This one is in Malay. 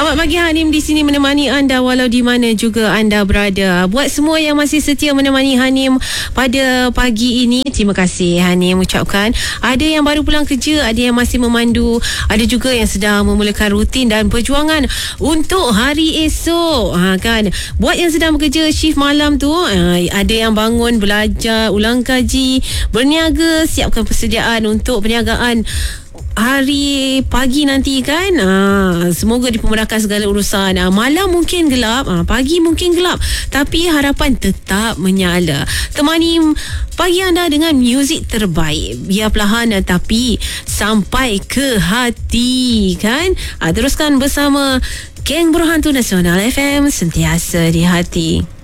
Selamat pagi Hanim di sini menemani anda walau di mana juga anda berada. Buat semua yang masih setia menemani Hanim pada pagi ini, terima kasih Hanim ucapkan. Ada yang baru pulang kerja, ada yang masih memandu, ada juga yang sedang memulakan rutin dan perjuangan untuk hari esok. Kan. Buat yang sedang bekerja shift malam tu, ada yang bangun belajar, ulang kaji, berniaga, siapkan persediaan untuk perniagaan hari pagi nanti kan. Semoga dipermudahkan segala urusan. Malam mungkin gelap, pagi mungkin gelap, tapi harapan tetap menyala. Temani pagi anda dengan muzik terbaik, biar perlahan tapi sampai ke hati kan. Teruskan bersama Geng Berhantu Nasional FM, sentiasa di hati.